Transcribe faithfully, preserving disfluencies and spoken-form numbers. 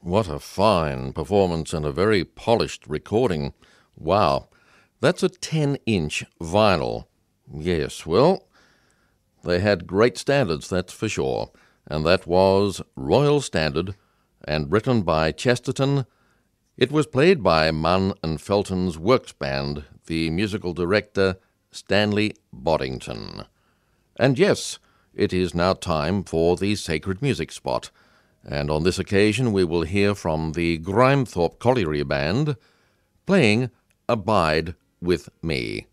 What a fine performance and a very polished recording. Wow, that's a ten-inch vinyl. Yes, well, they had great standards, that's for sure. And that was Royal Standard, and written by Chesterton. It was played by Munn and Felton's Works Band, the musical director Stanley Boddington. And yes, it is now time for the Sacred Music Spot, and on this occasion we will hear from the Grimethorpe Colliery Band playing Abide With Me.